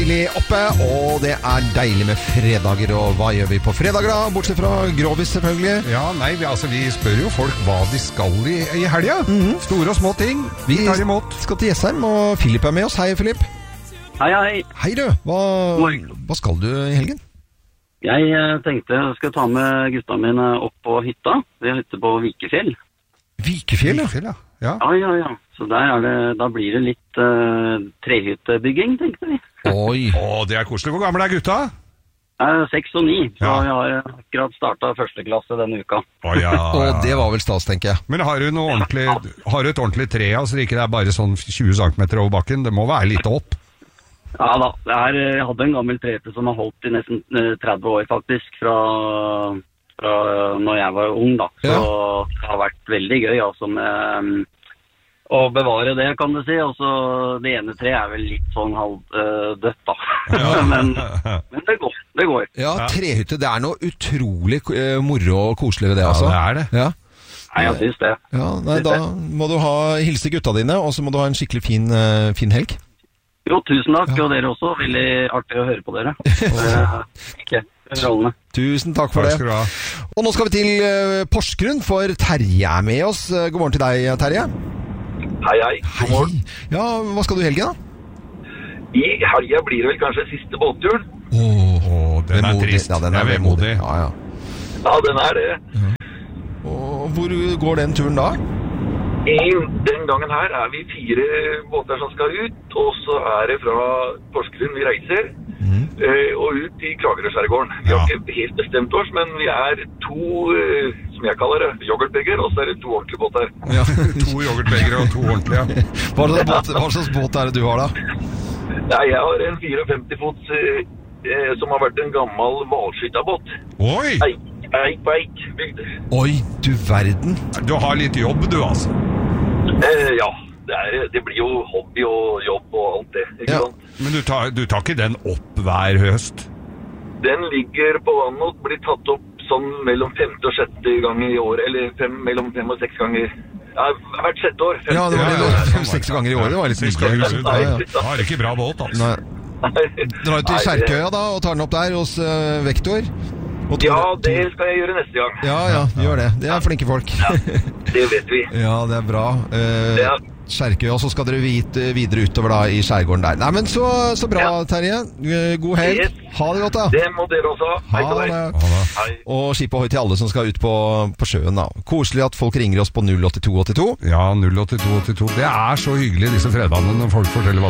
tidlig oppe, og det deilig med fredager. Og hva gjør vi på fredager da? Bortsett fra grovis selvfølgelig. Ja, nei, vi spør jo folk hva de skal i helga. Store og små ting. Vi tar imot. Vi skal til Jessheim, og Philip med oss. Hei, Philip. Hei. Hei du. Hva skal du i helgen? Jeg tenkte jeg skulle ta med gutta mine opp på hytta. Vi har hytte på Vikefjell. Vikefjell, ja. Ja. Så da blir det litt trehyttebygging, tenkte vi. Oi. Det koselig. Hvor gamle gutta? 6 og 9, så jeg har akkurat startet første klasse denne uka. Og det var vel stas, tenker jeg. Men har du et ordentlig tre, så det ikke er bare sånn 20 cm over bakken? Det må være litt opp. Ja da, jeg hadde en gammel trehytte som har holdt i nesten 30 år faktisk, fra når jeg var ung da. Så det har vært veldig gøy altså med å bevare det, kan du si. Og så det ene treet vel litt sånn halvdødt da. Men det går. Ja, trehytte, det noe utrolig moro og koselig ved det altså. Ja, det det. Ja. Nei, jeg synes det. Ja, nei, da må du hilse gutta dine, og så må du ha en skikkelig fin helg. Jo, tusen takk, og dere også. Veldig artig å høre på dere. Tusen takk for det. Og nå skal vi til Porsgrunn, for Terje med oss. God morgen til deg, Terje. Hei. God morgen. Ja, hva skal du i helgen da? I helgen blir det vel kanskje siste båtturen. Den trist. Ja, den vemodig. Ja, den det. Ja. Og hvor går den turen da? Den gangen her vi 4 båter som skal ut, og så det fra Porsgrunn vi reiser, og ut i Kragerø-skjærgården. Vi har ikke helt bestemt oss, men vi 2, som jeg kaller det, yoghurtbeger, og så det 2 ordentlige båter. Ja, 2 yoghurtbegere og 2 ordentlige. Hva slags båt det du har da? Nei, jeg har en 54 fots som har vært en gammel hvalskytterbåt. Oi! Eik på Eik bygd. Oi, du verden. Du har litt jobb, du altså. Ja, det blir jo hobby og jobb og alt det, ikke sant? Men du tar ikke den opp hver høst? Den ligger på vannet og blir tatt opp sånn mellom 5. og 6. gang i år, eller mellom 5 og 6 ganger. Hvert 6. år. Ja, det var 5-6 ganger i året, det var litt snill. Du har ikke bra båt, altså. Drar du til Kjerkøya da, og tar den opp der hos Vektor? Ja, det skal jeg gjøre neste gang. Ja, gjør det. Det flinke folk. Ja, det vet vi. Ja, det bra. Kjerkøy, og så skal dere videre utover da i skjærgården der. Nei, men så bra, Terje. God helg. Ha det godt da. Det må dere også. Hei til deg. Hei. Og skip ohoi til alle som skal ut på sjøen da. Koselig at folk ringer oss på 08282. Ja, 08282. Det så hyggelig disse fredagene når folk forteller hva